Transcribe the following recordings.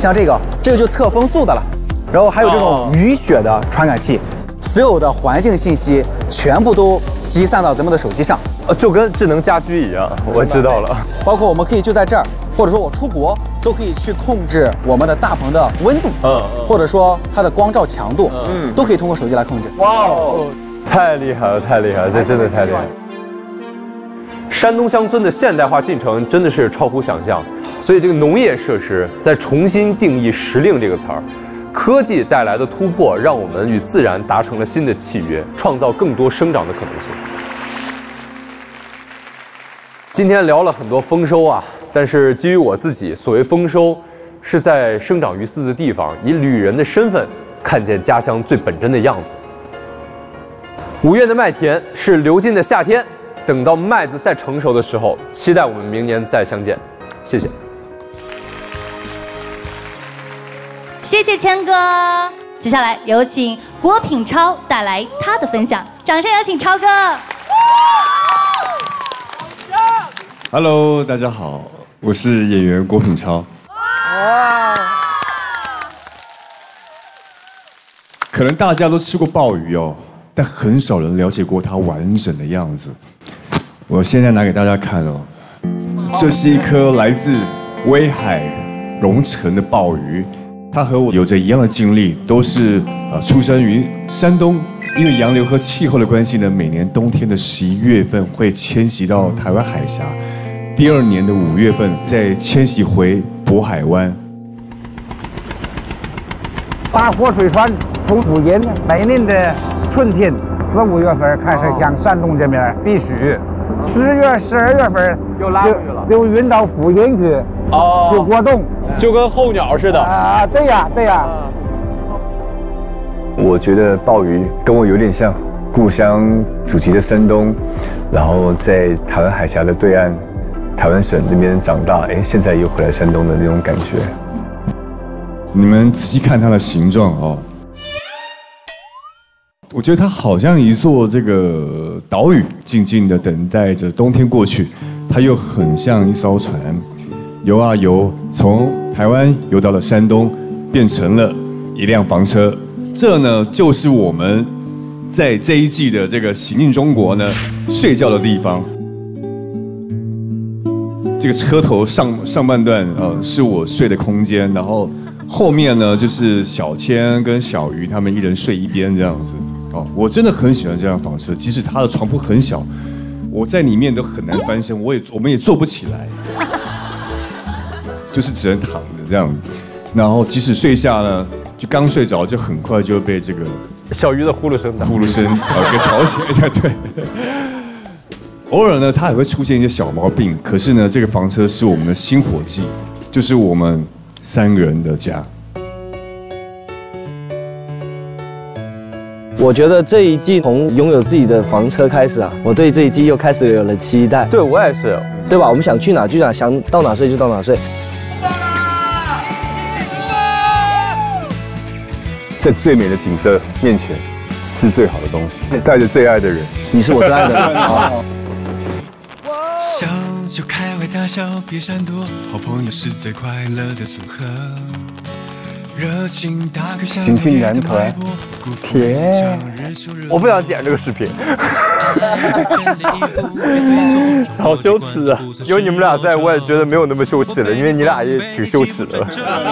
像这个就测风速的了，然后还有这种雨雪的传感器，所有的环境信息全部都集散到咱们的手机上， 就跟智能家居一样。我知道了， 包括我们可以就在这儿，或者说我出国都可以去控制我们的大棚的温度，或者说它的光照强度，都可以通过手机来控制。 哇哦，太厉害了，太厉害了，这真的太厉害了。山东乡村的现代化进程真的是超乎想象，所以这个农业设施在重新定义时令这个词儿，科技带来的突破让我们与自然达成了新的契约，创造更多生长的可能性。今天聊了很多丰收啊，但是基于我自己，所谓丰收是在生长于斯的地方，以旅人的身份看见家乡最本真的样子。5月的麦田是流金的夏天，等到麦子再成熟的时候，期待我们明年再相见。谢谢。 谢谢谦哥。接下来有请郭品超带来他的分享，掌声有请超哥。 Hello， 大家好，我是演员郭品超。可能大家都吃过鲍鱼哦，但很少人了解过它完整的样子。我现在拿给大家看哦，这是一颗来自威海荣成的鲍鱼，它和我有着一样的经历，都是出生于山东。因为洋流和气候的关系呢，每年冬天的11月份会迁徙到台湾海峡，第2年的5月份再迁徙回渤海湾。 大河水船从主沿，每年的春天4、5月份开始向山东这边避暑，10月、12月份又拉回去了， 就运到福建去，就过冬， 就跟候鸟似的啊！对呀，对呀。 我觉得鲍鱼跟我有点像，故乡祖籍在山东，然后在台湾海峡的对岸，台湾省那边长大，现在又回来山东的那种感觉。 你们仔细看它的形状哦，我觉得它好像一座这个岛屿，静静的等待着冬天过去。它又很像一艘船，游啊游，从台湾游到了山东，变成了一辆房车。这呢，就是我们在这一季的这个行进中国呢睡觉的地方。这个车头上半段是我睡的空间，然后后面呢就是小千跟小鱼他们一人睡一边这样子。我真的很喜欢这辆房车，即使它的床铺很小，我在里面都很难翻身，我们也坐不起来，就是只能躺着这样。然后即使睡下呢，就刚睡着，就很快就被这个小鱼的呼噜声给吵起来。对，偶尔呢，它也会出现一些小毛病，可是呢，这个房车是我们的新伙计，就是我们3个人的家。 我觉得这一季从拥有自己的房车开始啊，我对这一季又开始有了期待。 对，我也是， 对吧？我们想去哪去哪，想到哪睡就到哪睡。 在最美的景色面前，吃最好的东西，带着最爱的人。 你是我最爱的人。 笑就开怀大笑，别闪躲，好朋友是最快乐的组合。热情打开行进男团， 甜。我不想剪这个视频，好羞耻啊！有你们俩在，我也觉得没有那么羞耻了，因为你俩也挺羞耻的了。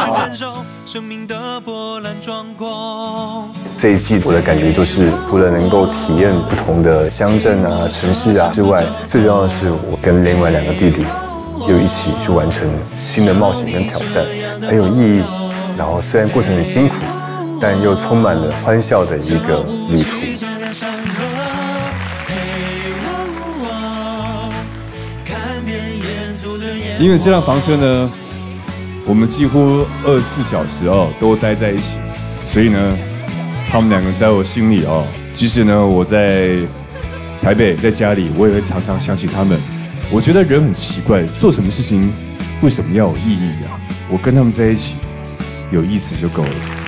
这一季我的感觉就是，除了能够体验不同的乡镇啊、城市啊之外，最重要的是我跟另外2个弟弟又一起去完成新的冒险跟挑战，很有意义。然后虽然过程很辛苦，但又充满了欢笑的一个旅途。 因为这辆房车呢，我们几乎24小时都待在一起，所以呢，他们2个在我心里即使呢我在台北在家里，我也会常常想起他们。我觉得人很奇怪，做什么事情为什么要有意义啊？我跟他们在一起有意思就够了。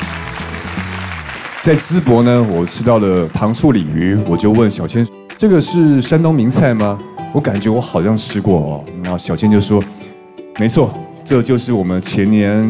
在淄博呢，我吃到了糖醋鲤鱼，我就问小千，这个是山东名菜吗？我感觉我好像吃过然后小千就说，没错，这就是我们前年